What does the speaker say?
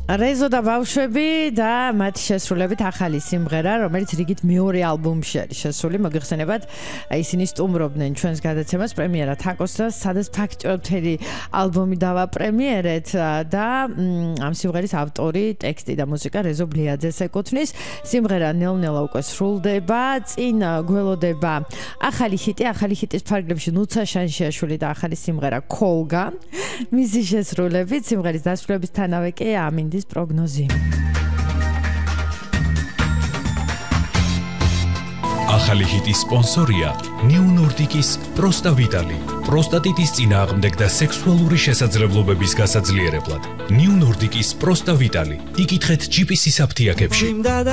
რეზო და ბავშვები და მათი შესრულებით ახალი სიმღერა, რომელიც რიგით მეორე ალბომში არის შესული. მოგიხსენებათ, ისინი სტუმრობდნენ ჩვენს გადაცემას პრემიერა თაკოსთან, სადაც ფაქტობრივად მთელი ალბომი დავაპრემიერეთ და ამ სიმღერის ავტორი, ტექსტი და მუსიკა რეზო ბლიაძეს ეკუთვნის. სიმღერა ნელ-ნელა უკვე სრულდება, წინ გველოდება ახალი ჰიტის ფარგლებში ნუცა შანშიაშვილი და ახალი სიმღერა კოლგა. მისი შესრულებით სიმღერის დასრულებისთანავე კი ამინდის პროგნოზი. ახალი ჰიტის სპონსორია New Nordic-ის პროსტა ვიტალი. პროსტატიტის წინააღმდეგ და სექსუალური შესაძლებლობების გასაძლიერებლად. New Nordic-ის პროსტა ვიტალი. იკითხეთ GPS-ის აფთიაქებში.